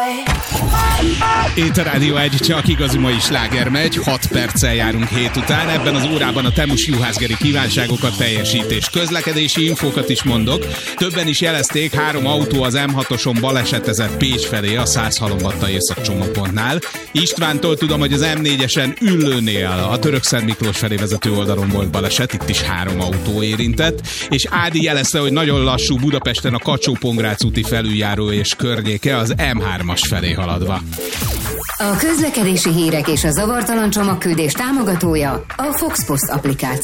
Itt a Rádió 1, csak igazi mai sláger megy, 6 perccel járunk 7 után. Ebben az órában a Temus juhászgeri kívánságokat teljesítés. Közlekedési infókat is mondok. Többen is jelezték, 3 autó az M6-oson balesetezett Pécs felé a Szászhalombatta északcsomópontnál. Istvántól tudom, hogy az M4-esen Üllőnél a Törökszent Miklós felé vezető oldalon volt baleset, itt is 3 autó érintett, és Ádi jelezte, hogy nagyon lassú Budapesten a Kacsó-Pongrác úti felüljáró és környéke az M3-as felé haladva. A közlekedési hírek és a zavartalan csomagküldés támogatója a Fox Post applikáció.